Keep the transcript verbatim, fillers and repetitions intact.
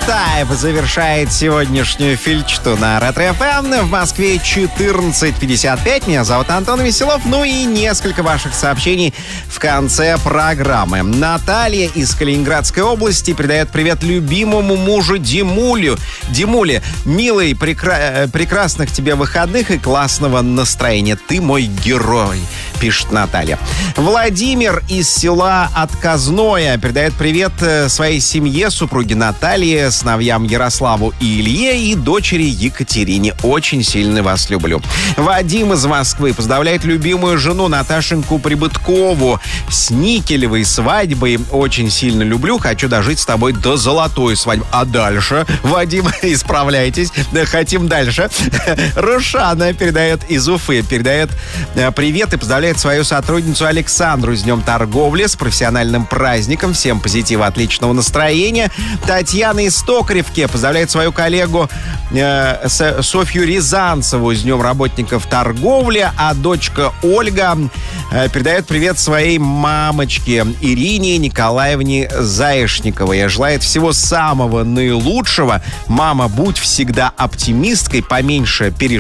Type завершает сегодняшнюю фильчту на Ретро-эф эм. В Москве четырнадцать пятьдесят пять. Меня зовут Антон Веселов. Ну и несколько ваших сообщений в конце программы. Наталья из Калининградской области передает привет любимому мужу Димулю. Димуле, милый, прекра... прекрасных тебе выходных и классного настроения. Ты мой герой, пишет Наталья. Владимир из села Отказное передает привет своей семье, супруге Наталье, сыновьям Ярославу и Илье и дочери Екатерине. Очень сильно вас люблю. Вадим из Москвы поздравляет любимую жену Наташеньку Прибыткову с никелевой свадьбой. Очень сильно люблю. Хочу дожить с тобой до золотой свадьбы. А дальше, Вадим, исправляйтесь. Хотим дальше. Рушана передает из Уфы. Передает привет и поздравляет свою сотрудницу Александру с Днем торговли, с профессиональным праздником. Всем позитива, отличного настроения. Татьяна из Токаревки поздравляет свою коллегу э, Софью Рязанцеву с Днем работников торговли, а дочка Ольга э, передает привет своей мамочке Ирине Николаевне Заешниковой. Желает всего самого наилучшего. Мама, будь всегда оптимисткой, поменьше переживай.